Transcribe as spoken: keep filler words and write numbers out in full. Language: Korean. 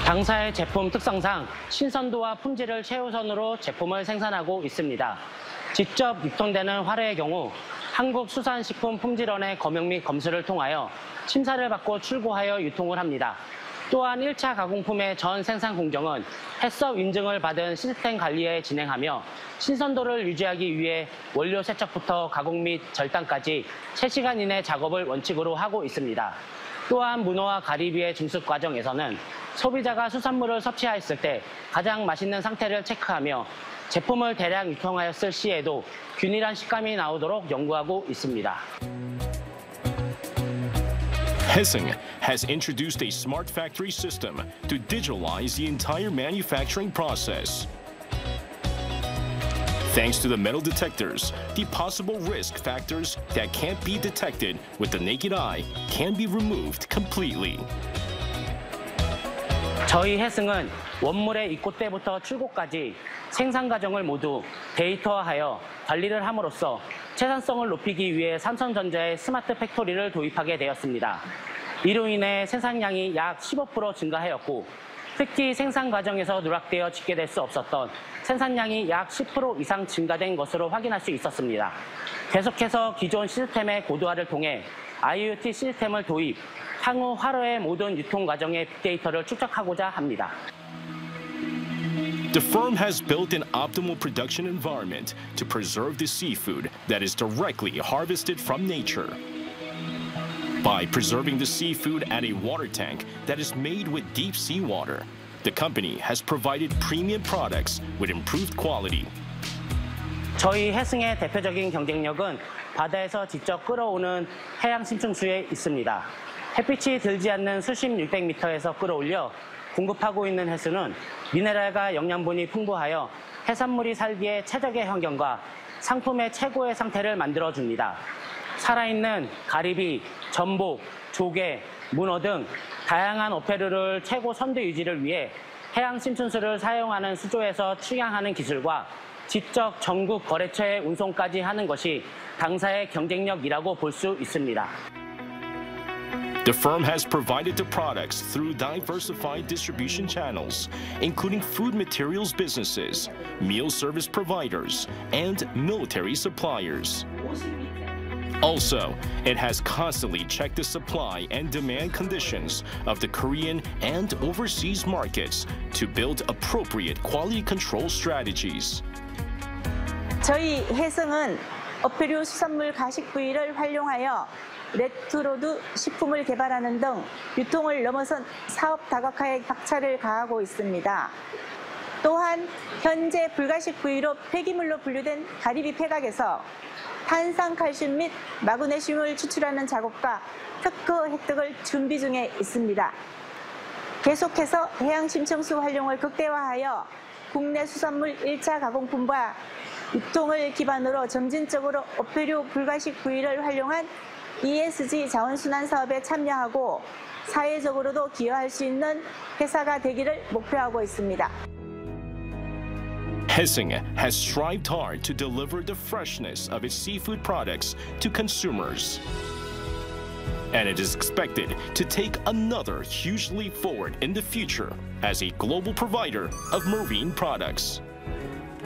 당사의 제품 특성상 신선도와 품질을 최우선으로 제품을 생산하고 있습니다. 직접 유통되는 활어의 경우 한국수산식품품질원의 검역 및 검수를 통하여 심사를 받고 출고하여 유통을 합니다. 또한 일 차 가공품의 전 생산 공정은 해썹 인증을 받은 시스템 관리에 진행하며 신선도를 유지하기 위해 원료 세척부터 가공 및 절단까지 세 시간 이내 작업을 원칙으로 하고 있습니다. 또한 문어와 가리비의 증숙 과정에서는 소비자가 수산물을 섭취했을 때 가장 맛있는 상태를 체크하며 제품을 대량 유통하였을 시에도 균일한 식감이 나오도록 연구하고 있습니다. Hessing has introduced a smart factory system to digitalize the entire manufacturing process. Thanks to the metal detectors, the possible risk factors that can't be detected with the naked eye can be removed completely. 저희 해승은 원물의 입고 때부터 출고까지 생산 과정을 모두 데이터화하여 관리를 함으로써 생산성을 높이기 위해 삼성전자의 스마트 팩토리를 도입하게 되었습니다. 이로 인해 생산량이 약 십오 퍼센트 증가하였고 특히 생산 과정에서 누락되어 집계될 수 없었던 생산량이 약 십 퍼센트 이상 증가된 것으로 확인할 수 있었습니다. 계속해서 기존 시스템의 고도화를 통해 아이오티 시스템을 도입, 향후 활어의 모든 유통 과정의 빅데이터를 축적하고자 합니다. The firm has built an optimal production environment to preserve the seafood that is directly harvested from nature. By preserving the seafood at a water tank that is made with deep sea water, the company has provided premium products with improved quality. 저희 해승의 대표적인 경쟁력은 바다에서 직접 끌어오는 해양 심층수에 있습니다. 햇빛이 들지 않는 수심 육백 미터에서 끌어올려 공급하고 있는 해수는 미네랄과 영양분이 풍부하여 해산물이 살기에 최적의 환경과 상품의 최고의 상태를 만들어줍니다. 살아있는 가리비, 전복, 조개, 문어 등 다양한 어패류를 최고 선도 유지를 위해 해양 심층수를 사용하는 수조에서 축양하는 기술과 직접 전국 거래처에 운송까지 하는 것이 당사의 경쟁력이라고 볼 수 있습니다. The firm has provided the products through diversified distribution channels, including food materials businesses, meal service providers, and military suppliers. Also, it has constantly checked the supply and demand conditions of the Korean and overseas markets to build appropriate quality control strategies. 저희 해성은 어패류 수산물 가식 부위를 활용하여 레트로드 식품을 개발하는 등 유통을 넘어선 사업 다각화에 박차를 가하고 있습니다. 또한 현재 불가식 부위로 폐기물로 분류된 가리비 폐각에서 탄산칼슘 및 마그네슘을 추출하는 작업과 특허 획득을 준비 중에 있습니다. 계속해서 해양 심층수 활용을 극대화하여 국내 수산물 일 차 가공품과 유통을 기반으로 점진적으로 어패류 불가식 부위를 활용한 이에스지 자원순환 사업에 참여하고 사회적으로도 기여할 수 있는 회사가 되기를 목표하고 있습니다. Hessing has strived hard to deliver the freshness of its seafood products to consumers. And it is expected to take another huge leap forward in the future as a global provider of marine products.